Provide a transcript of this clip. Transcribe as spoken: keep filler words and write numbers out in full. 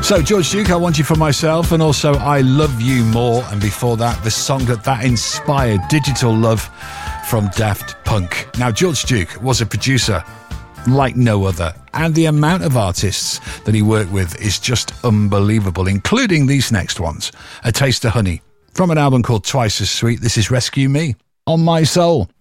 So, George Duke, I Want You For Myself, and also I Love You More, and before that, the song that that inspired, Digital Love from Daft Punk. Now, George Duke was a producer like no other, and the amount of artists that he worked with is just unbelievable, including these next ones. A Taste of Honey, from an album called Twice as Sweet. This is Rescue Me on My Soul.